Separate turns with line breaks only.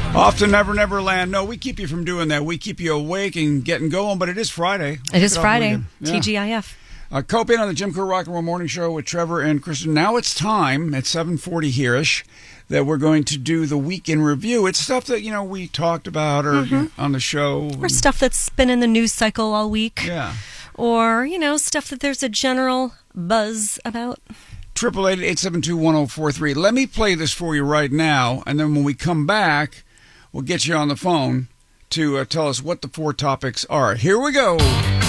Off to Never Never Land. No, we keep you from doing that. We keep you awake and getting going, but it is Friday.
It is Friday.
Yeah.
TGIF.
Cope in on the Jim Crow Rock and Roll Morning Show with Trevor and Kristen. Now it's time at 7:40 here-ish that we're going to do the week in review. It's stuff that, we talked about or on the show.
Or stuff that's been in the news cycle all week.
Yeah.
Or, stuff that there's a general buzz about.
888-872-1043. Let me play this for you right now, and then when we come back, we'll get you on the phone to tell us what the four topics are. Here we go.